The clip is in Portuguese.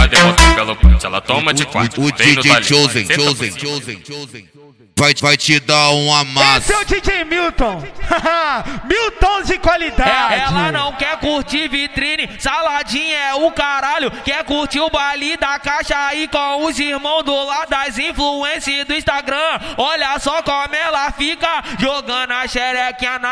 devolve pelo punch, ela toma de quatro. O DJ Chosen vai te dar um amasso. Esse é o DJ Milton. Milton de qualidade. Ela não quer curtir vitrine, saladinha é o caralho. Quer curtir o baile da caixa aí com os irmãos do lado das influências do Instagram. Olha só como ela fica jogando a xerequinha na